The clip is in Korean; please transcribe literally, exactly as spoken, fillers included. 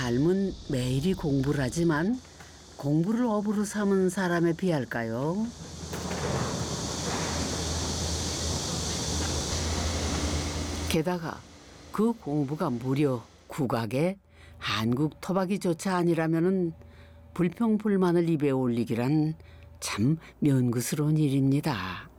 삶은 매일이 공부를 하지만 공부를 업으로 삼은 사람에 비할까요? 게다가 그 공부가 무려 국악의 한국 토박이조차 아니라면은 불평불만을 입에 올리기란 참 면구스러운 일입니다.